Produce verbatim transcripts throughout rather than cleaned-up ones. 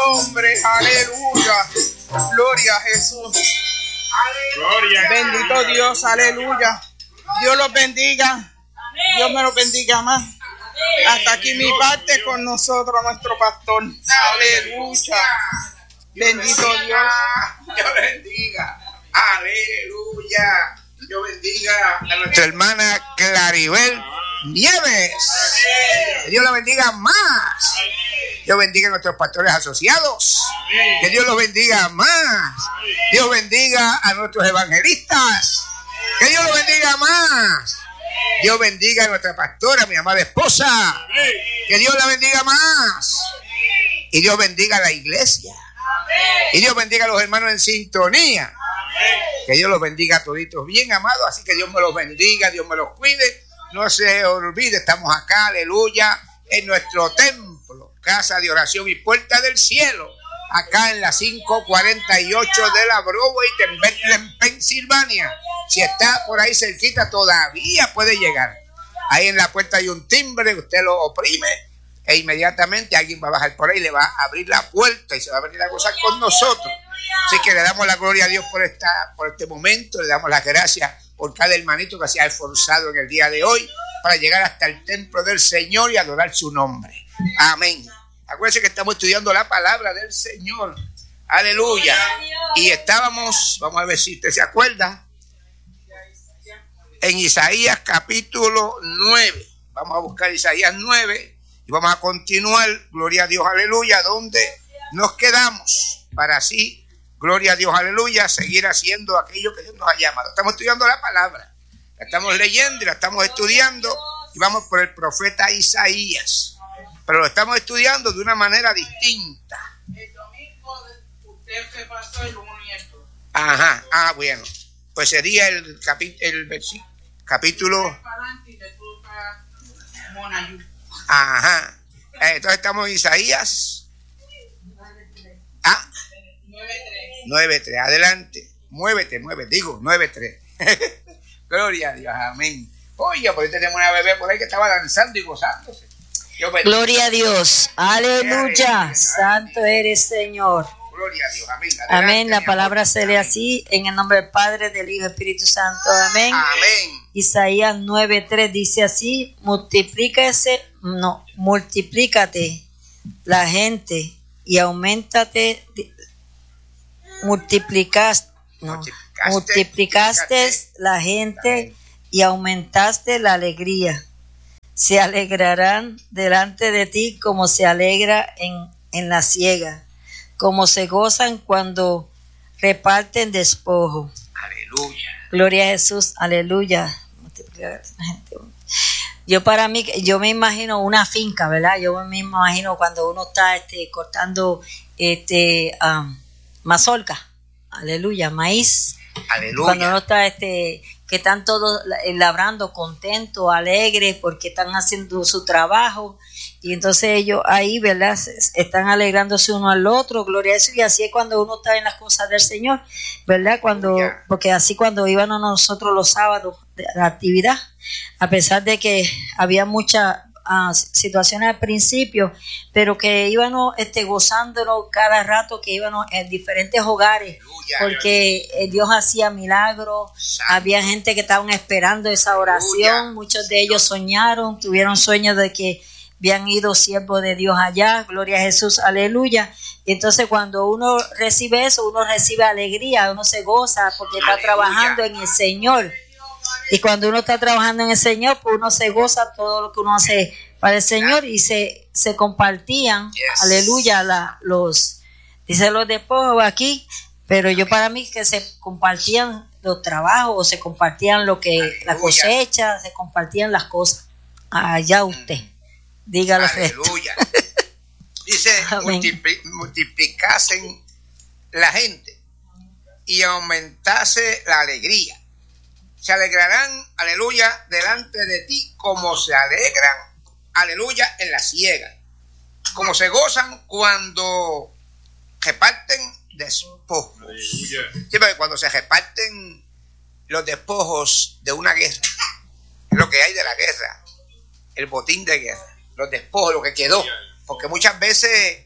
nombre. Aleluya. Gloria a Jesús. Aleluya. Bendito Dios. Aleluya. Dios los bendiga. Dios me los bendiga más. Hasta aquí mi parte con nosotros, nuestro pastor. Aleluya. Bendito Dios. Dios bendiga. Aleluya. Dios bendiga a nuestra hermana Claribel Nieves. Que Dios la bendiga más. Dios bendiga a nuestros pastores asociados. Que Dios los bendiga más. Dios bendiga a nuestros evangelistas. Que Dios los bendiga más. Dios bendiga a nuestra pastora, mi amada esposa. Que Dios la bendiga más. Y Dios bendiga a la iglesia. Y Dios bendiga a los hermanos en sintonía. Que Dios los bendiga a toditos bien amados. Así que Dios me los bendiga, Dios me los cuide. No se olvide, estamos acá, aleluya, en nuestro templo, casa de oración y puerta del cielo. Acá en la cinco cuarenta y ocho de la Broadway en Bethlehem, Pensilvania. Si está por ahí cerquita, todavía puede llegar. Ahí en la puerta hay un timbre, usted lo oprime e inmediatamente alguien va a bajar por ahí, le va a abrir la puerta y se va a venir a gozar con nosotros. Así que le damos la gloria a Dios por esta, por este momento, le damos las gracias por cada hermanito que se ha esforzado en el día de hoy para llegar hasta el templo del Señor y adorar su nombre. Amén. Acuérdense que estamos estudiando la palabra del Señor. Aleluya. Y estábamos, vamos a ver si usted se acuerda, en Isaías capítulo nueve. Vamos a buscar Isaías nueve y vamos a continuar, gloria a Dios, aleluya, donde nos quedamos para así, gloria a Dios, aleluya, seguir haciendo aquello que Dios nos ha llamado. Estamos estudiando la palabra, la estamos leyendo y la estamos estudiando y vamos por el profeta Isaías, pero lo estamos estudiando de una manera distinta. El domingo usted se pasó el uno y el dos. Ajá, ah, bueno, pues sería el, capi, el versículo, capítulo. Ajá, entonces estamos en Isaías. Ah, nueve tres, adelante, muévete, muévete, digo, nueve tres. Gloria a Dios, amén. Oye, pues tenemos una bebé por ahí que estaba danzando y gozándose. Gloria a Dios, aleluya, santo eres, Señor. Gloria a Dios, amén. Adelante, amén, la palabra amor. se lee así, en el nombre del Padre, del Hijo y Espíritu Santo, amén. Amén. Isaías nueve tres dice así: multiplícase, no, multiplícate la gente y aumentate, multiplicas, no, multiplicaste, multiplicaste la gente y aumentaste la alegría. Se alegrarán delante de ti como se alegra en, en la siega, como se gozan cuando reparten despojo. Aleluya. Gloria a Jesús, aleluya. Yo para mí, yo me imagino una finca, ¿verdad? Yo me imagino cuando uno está este, cortando este um, mazorca, aleluya, maíz. Aleluya. Cuando uno está, este, que están todos labrando contentos, alegres, porque están haciendo su trabajo. Y entonces ellos ahí, ¿verdad? Están alegrándose uno al otro, gloria a eso. Y así es cuando uno está en las cosas del Señor, ¿verdad? Cuando, porque así cuando íbamos nosotros los sábados de la actividad, a pesar de que había muchas uh, situaciones al principio, pero que íbamos este, gozándonos cada rato, que íbamos en diferentes hogares, porque Dios hacía milagros, había gente que estaban esperando esa oración, muchos de ellos soñaron, tuvieron sueños de que habían ido siervos de Dios allá, gloria a Jesús, aleluya. Y entonces cuando uno recibe eso, uno recibe alegría, uno se goza porque está aleluya. Trabajando en el Señor. Y cuando uno está trabajando en el Señor, pues uno se goza todo lo que uno hace para el Señor y se, se compartían, yes. aleluya, la, los, dice los despojos aquí, pero yo para mí que se compartían los trabajos, o se compartían lo que, aleluya. La cosecha, se compartían las cosas. Allá usted. Dígalo. Aleluya. Dice, multipli- multiplicasen la gente y aumentase la alegría. Se alegrarán, aleluya, delante de ti como se alegran, aleluya, en la siega. Como se gozan cuando reparten despojos. Aleluya. Sí, porque cuando se reparten los despojos de una guerra, lo que hay de la guerra, el botín de guerra, los despojos, lo que quedó, porque muchas veces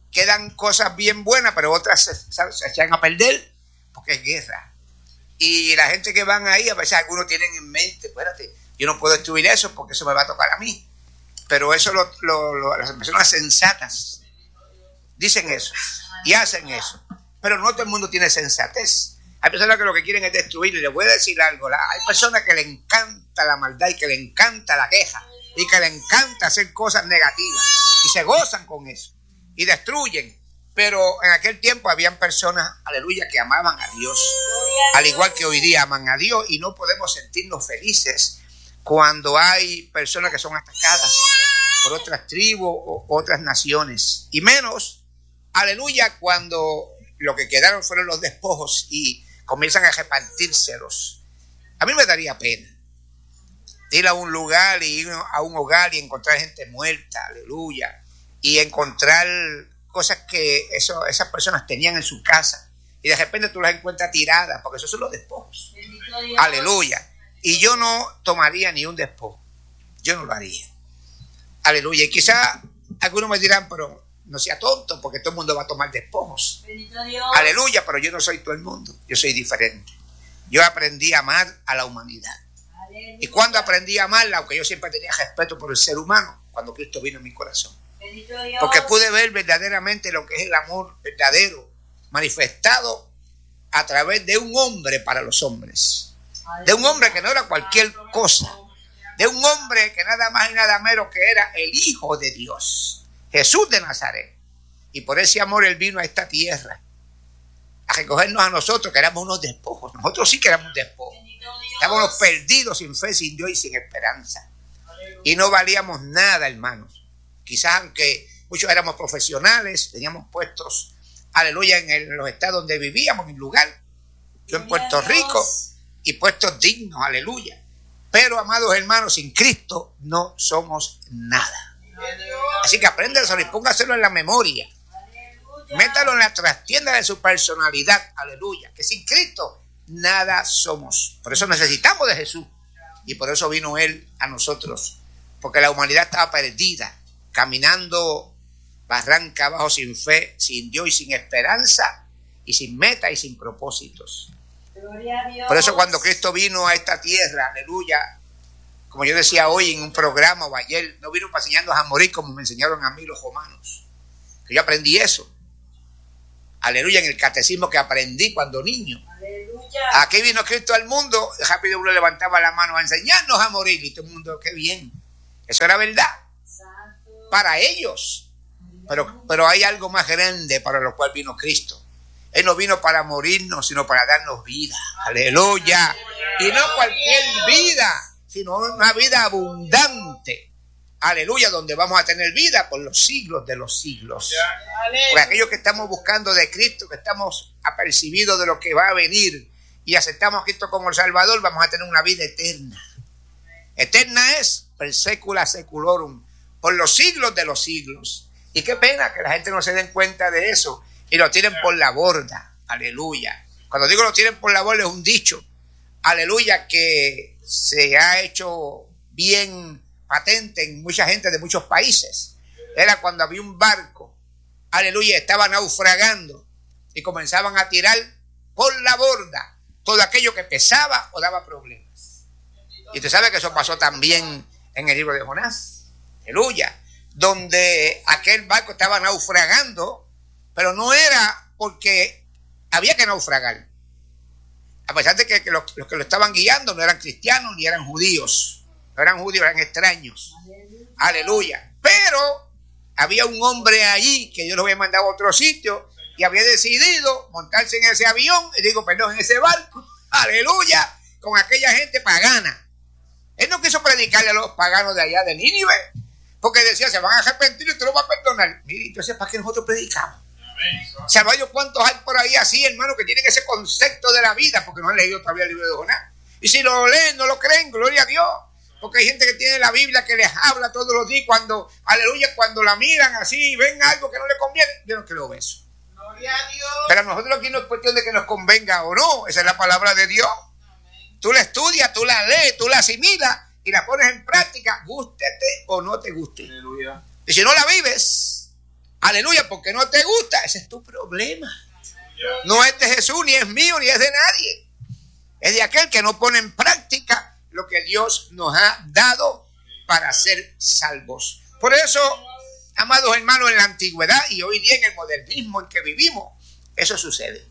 quedan cosas bien buenas, pero otras se, se, se echan a perder porque es guerra. Y la gente que van ahí, a veces algunos tienen en mente, espérate, yo no puedo destruir eso porque eso me va a tocar a mí. Pero eso lo, lo, lo, las personas sensatas dicen eso y hacen eso. Pero no todo el mundo tiene sensatez. Hay personas que lo que quieren es destruir. Y les voy a decir algo. La, hay personas que le encanta la maldad y que le encanta la queja y que le encanta hacer cosas negativas y se gozan con eso y destruyen. Pero en aquel tiempo habían personas, aleluya, que amaban a Dios, al igual que hoy día aman a Dios, y no podemos sentirnos felices cuando hay personas que son atacadas por otras tribus o otras naciones, y menos, aleluya, cuando lo que quedaron fueron los despojos y comienzan a repartírselos. A mí me daría pena ir a un lugar y ir a un hogar y encontrar gente muerta, aleluya, y encontrar cosas que eso, esas personas tenían en su casa y de repente tú las encuentras tiradas, porque esos son los despojos. Aleluya. Y yo no tomaría ni un despojo. Yo no lo haría. Aleluya. Y quizá algunos me dirán, pero no sea tonto, porque todo el mundo va a tomar despojos. Aleluya, pero yo no soy todo el mundo. Yo soy diferente. Yo aprendí a amar a la humanidad. Aleluya. Y cuando aprendí a amarla, aunque yo siempre tenía respeto por el ser humano, cuando Cristo vino en mi corazón. Porque pude ver verdaderamente lo que es el amor verdadero manifestado a través de un hombre para los hombres, de un hombre que no era cualquier cosa, de un hombre que nada más y nada menos que era el Hijo de Dios, Jesús de Nazaret. Y por ese amor él vino a esta tierra a recogernos a nosotros, que éramos unos despojos. Nosotros sí que éramos despojos, estábamos perdidos, sin fe, sin Dios y sin esperanza, y no valíamos nada, hermanos. Quizás aunque muchos éramos profesionales, teníamos puestos, aleluya, en, el, en los estados donde vivíamos, en el lugar, yo en Puerto Rico, y puestos dignos, aleluya. Pero, amados hermanos, sin Cristo no somos nada. Así que apréndelo y póngaselo en la memoria. Métalo en la trastienda de su personalidad, aleluya. Que sin Cristo nada somos. Por eso necesitamos de Jesús. Y por eso vino Él a nosotros. Porque la humanidad estaba perdida, caminando barranca abajo sin fe, sin Dios y sin esperanza, y sin meta y sin propósitos. Gloria a Dios. Por eso cuando Cristo vino a esta tierra, aleluya, como yo decía hoy en un programa o ayer, no vino para enseñarnos a morir como me enseñaron a mí los romanos. Que yo aprendí eso. Aleluya, en el catecismo que aprendí cuando niño. Aleluya. Aquí vino Cristo al mundo, rápido uno levantaba la mano a enseñarnos a morir, y todo el mundo, qué bien. Eso era verdad para ellos, pero, pero hay algo más grande para lo cual vino Cristo. Él no vino para morirnos, sino para darnos vida. Aleluya. Y no cualquier vida, sino una vida abundante. Aleluya, donde vamos a tener vida por los siglos de los siglos. Por aquellos que estamos buscando de Cristo, que estamos apercibidos de lo que va a venir y aceptamos a Cristo como el Salvador, vamos a tener una vida eterna. Eterna es per secula seculorum, por los siglos de los siglos. Y qué pena que la gente no se den cuenta de eso y lo tiren por la borda. Aleluya. Cuando digo lo tiren por la borda es un dicho, aleluya, que se ha hecho bien patente en mucha gente de muchos países. Era cuando había un barco, aleluya, estaba naufragando y comenzaban a tirar por la borda todo aquello que pesaba o daba problemas. Y usted sabe que eso pasó también en el libro de Jonás, aleluya, donde aquel barco estaba naufragando, pero no era porque había que naufragar. A pesar de que, que los, los que lo estaban guiando no eran cristianos ni eran judíos, no eran judíos, eran extraños. Aleluya. Aleluya. Pero había un hombre allí que Dios lo había mandado a otro sitio y había decidido montarse en ese avión, y digo, perdón, en ese barco, aleluya, con aquella gente pagana. Él no quiso predicarle a los paganos de allá de Nínive, porque decía, se van a arrepentir y usted lo va a perdonar. Mire, entonces, ¿para qué nosotros predicamos? ¿Sabe yo cuántos hay por ahí así, hermano, que tienen ese concepto de la vida, porque no han leído todavía el libro de Jonás? Y si lo leen, no lo creen, gloria a Dios. Porque hay gente que tiene la Biblia que les habla todos los días, cuando, aleluya, cuando la miran así y ven algo que no le conviene, yo no creo eso. Gloria a Dios. Pero a nosotros aquí no es cuestión de que nos convenga o no, esa es la palabra de Dios. Tú la estudias, tú la lees, tú la asimilas y la pones en práctica, gústete o no te guste. Aleluya. Y si no la vives, Aleluya, porque no te gusta, ese es tu problema. No es de Jesús, ni es mío, ni es de nadie. Es de aquel que no pone en práctica lo que Dios nos ha dado para ser salvos. Por eso, amados hermanos, en la antigüedad y hoy día en el modernismo en que vivimos, eso sucede.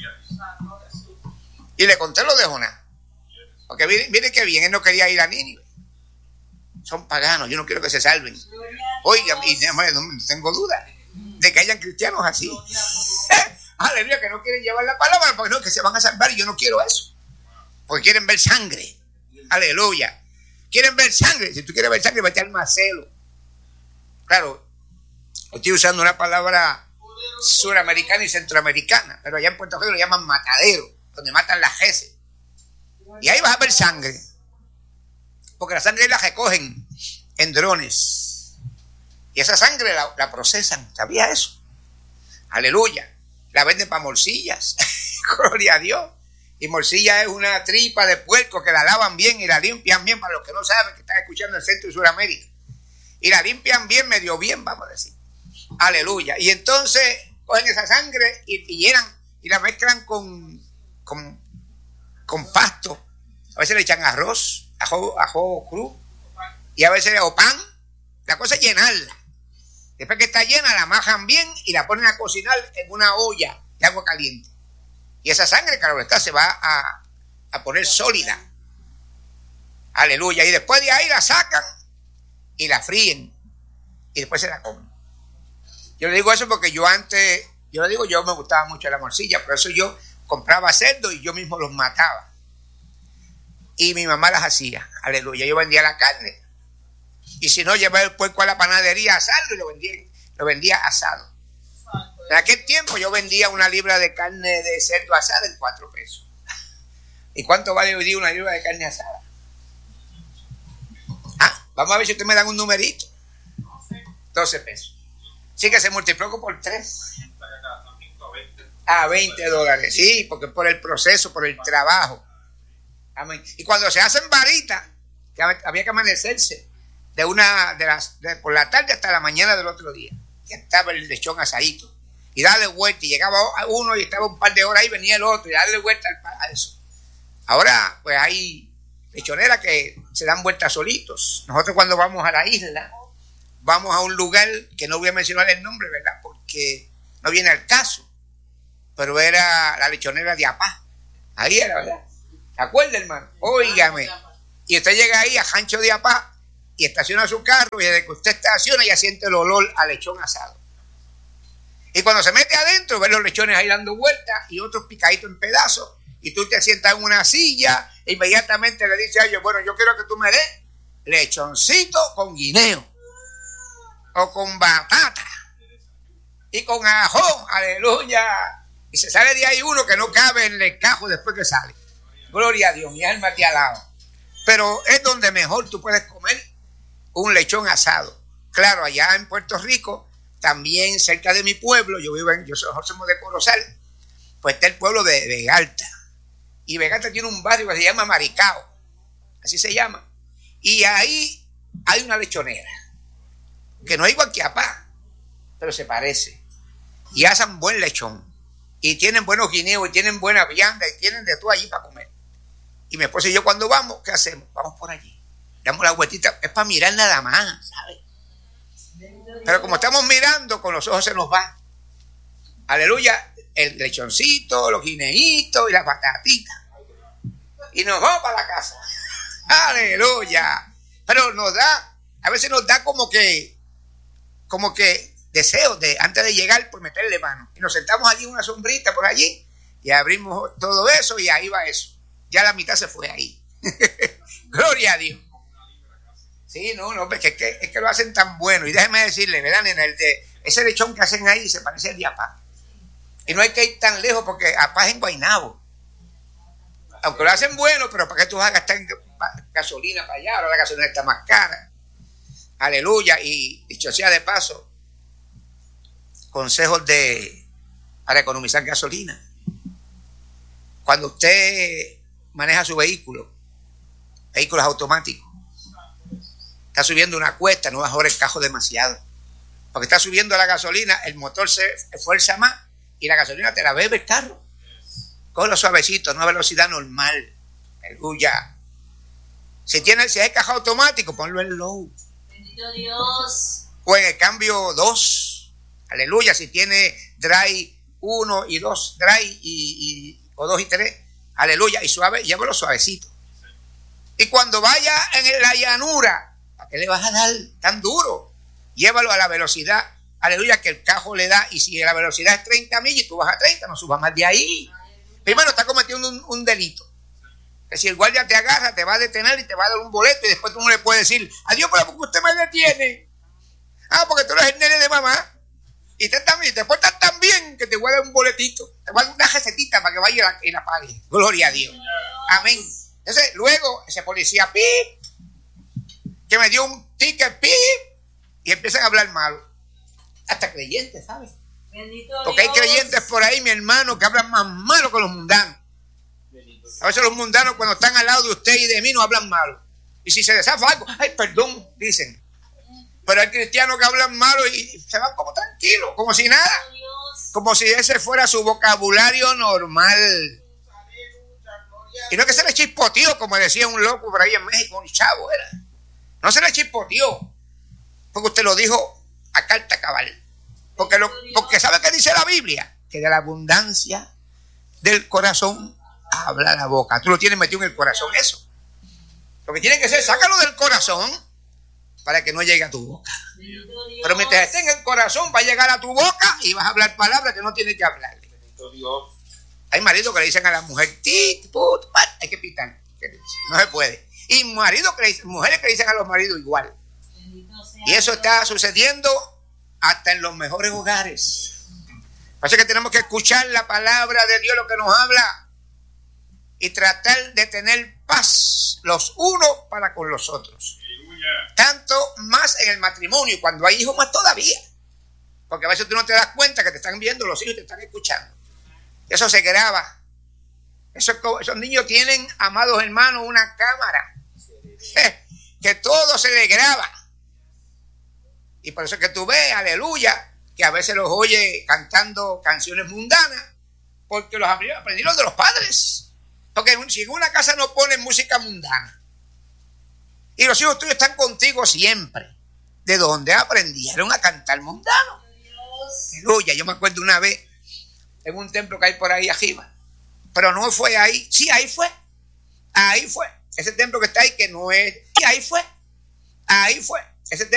Y le conté lo de Jonás. Porque mire, mire qué bien, él no quería ir a Nínive. Son paganos, yo no quiero que se salven. Oigan, y no, no tengo duda de que hayan cristianos así. Aleluya, que no quieren llevar la palabra porque no, que se van a salvar y yo no quiero eso. Porque quieren ver sangre. Aleluya. Quieren ver sangre. Si tú quieres ver sangre, vete al Marcelo. Claro, estoy usando una palabra suramericana y centroamericana, pero allá en Puerto Rico lo llaman matadero, donde matan las reses. Y ahí vas a ver sangre. Porque la sangre la recogen en drones. Y esa sangre la, la procesan. ¿Sabía eso? Aleluya. La venden para morcillas. Gloria a Dios. Y morcilla es una tripa de puerco que la lavan bien y la limpian bien, para los que no saben, que están escuchando en Centro y Suramérica. Y la limpian bien, medio bien, vamos a decir. Aleluya. Y entonces cogen esa sangre y, y llenan y la mezclan con, con, con pasto. A veces le echan arroz, ajo, ajo cru, y a veces o pan. La cosa es llenarla. Después que está llena, la majan bien y la ponen a cocinar en una olla de agua caliente. Y esa sangre, claro está, se va a, a poner sólida. Aleluya. Y después de ahí la sacan y la fríen. Y después se la comen. Yo le digo eso porque yo antes, yo le digo, yo me gustaba mucho la morcilla, por eso yo compraba cerdo y yo mismo los mataba. Y mi mamá las hacía. Aleluya. Yo vendía la carne. Y si no, llevaba el puerco a la panadería a asarlo y lo vendía, lo vendía asado. En aquel tiempo yo vendía una libra de carne de cerdo asada en cuatro pesos. ¿Y cuánto vale hoy día una libra de carne asada? Ah, vamos a ver si ustedes me dan un numerito. doce pesos. Sí, que se multiplicó por tres. A veinte dólares. Sí, porque por el proceso, por el trabajo. Amén. Y cuando se hacen varitas, que había que amanecerse de una de las de, por la tarde hasta la mañana del otro día. Ya estaba el lechón asadito. Y darle vuelta, y llegaba uno y estaba un par de horas ahí, venía el otro y darle vuelta a eso. Ahora, pues hay lechoneras que se dan vueltas solitos. Nosotros cuando vamos a la isla, vamos a un lugar que no voy a mencionar el nombre, ¿verdad? Porque no viene al caso. Pero era la lechonera de Apá. Ahí era, ¿verdad? ¿Se acuerda, hermano? Óigame. Y usted llega ahí a Jancho de Apá y estaciona su carro y desde que usted estaciona ya siente el olor a lechón asado. Y cuando se mete adentro, ve los lechones ahí dando vueltas y otros picaditos en pedazos. Y tú te sientas en una silla e inmediatamente le dices a ellos, bueno, yo quiero que tú me des lechoncito con guineo. O con batata. Y con ajo. Aleluya. Y se sale de ahí uno que no cabe en el cajo después que sale. Gloria a Dios, mi alma te alaba. Pero es donde mejor tú puedes comer un lechón asado. Claro, allá en Puerto Rico, también cerca de mi pueblo, yo vivo en, yo soy, somos de Corozal, pues está el pueblo de Vegalta. Y Vegalta tiene un barrio que se llama Maricao, así se llama. Y ahí hay una lechonera, que no es igual que Apá, pero se parece. Y hacen buen lechón. Y tienen buenos guineos, y tienen buena vianda, y tienen de todo allí para comer. Y mi esposa y yo cuando vamos, ¿qué hacemos? Vamos por allí. Damos la vueltita, es para mirar nada más, ¿sabes? Pero como estamos mirando, con los ojos se nos va. Aleluya, el lechoncito, los guineitos y las patatitas. Y nos vamos para la casa. Aleluya. Pero nos da, a veces nos da como que, como que deseos de, antes de llegar, por meterle mano. Y nos sentamos allí en una sombrita por allí y abrimos todo eso y ahí va eso. Ya la mitad se fue ahí. Gloria a Dios. Sí, no, no, es que, es que, es que lo hacen tan bueno. Y déjeme decirle, ¿verdad, nena? El de, ese lechón que hacen ahí se parece al de Apá. Y no hay que ir tan lejos porque Apá es en Guaynabo. Aunque lo hacen bueno, pero ¿para qué tú vas a gastar gasolina para allá? Ahora la gasolina está más cara. Aleluya. Y dicho sea de paso, consejos de para economizar gasolina. Cuando usted maneja su vehículo, vehículos automáticos, está subiendo una cuesta, no bajó el cajo demasiado. Porque está subiendo la gasolina, el motor se esfuerza más y la gasolina te la bebe el carro. Cógelo suavecito, no a velocidad normal. Aleluya. Si tiene, si hay caja automático, ponlo en low. Bendito Dios. O en el cambio dos. Aleluya. Si tiene drive uno y dos, drive y, y, o dos y tres. Aleluya. Y suave, llévalo suavecito. Y cuando vaya en la llanura, ¿para qué le vas a dar tan duro? Llévalo a la velocidad, aleluya, que el cajo le da. Y si la velocidad es treinta millas y tú vas a treinta, no subas más de ahí. Primero está cometiendo un, un delito. Que si el guardia te agarra, te va a detener y te va a dar un boleto y después tú no le puedes decir, adiós, pero porque usted me detiene. Ah, porque tú eres el nene de mamá. Y te, también, te portas tan bien que te voy a dar un boletito. Te voy a dar una recetita para que vaya y la, y la pague. Gloria a Dios. Amén. Entonces, luego, ese policía, pip, que me dio un ticket, pip, y empiezan a hablar malo. Hasta creyentes, ¿sabes? Bendito Porque Dios. hay creyentes por ahí, mi hermano, que hablan más malo que los mundanos. A veces los mundanos cuando están al lado de usted y de mí no hablan malo. Y si se desafa algo, ay, perdón, dicen. Pero hay cristianos que hablan malo y se van como tranquilos, como si nada. Como si ese fuera su vocabulario normal. Y no es que se le chispoteó, como decía un loco por ahí en México, un chavo era. No se le chispoteó, porque usted lo dijo a carta cabal. Porque, lo, porque ¿sabe qué dice la Biblia? Que de la abundancia del corazón habla la boca. Tú lo tienes metido en el corazón eso. Lo que tiene que ser, sácalo del corazón para que no llegue a tu boca. Pero mientras esté en el corazón va a llegar a tu boca y vas a hablar palabras que no tienes que hablar. Hay maridos que le dicen a la mujer, tit, put, pat, hay que pitar. No se puede. Y maridos que le dicen, mujeres que le dicen a los maridos igual. Y eso está sucediendo hasta en los mejores hogares. Así que tenemos que escuchar la palabra de Dios, lo que nos habla, y tratar de tener paz los unos para con los otros. Tanto más en el matrimonio, cuando hay hijos más todavía. Porque a veces tú no te das cuenta que te están viendo los hijos y te están escuchando. Eso se graba. Eso, esos niños tienen, amados hermanos, una cámara que todo se le graba. Y por eso es que tú ves, aleluya, que a veces los oye cantando canciones mundanas, porque los aprendieron de los padres. Porque si en una casa no ponen música mundana, y los hijos tuyos están contigo siempre, ¿de dónde aprendieron a cantar mundano? Aleluya. Yo me acuerdo una vez en un templo que hay por ahí arriba, pero no fue ahí. Sí, ahí fue. Ahí fue. Ese templo que está ahí que no es. Y ahí fue. Ahí fue. Ese templo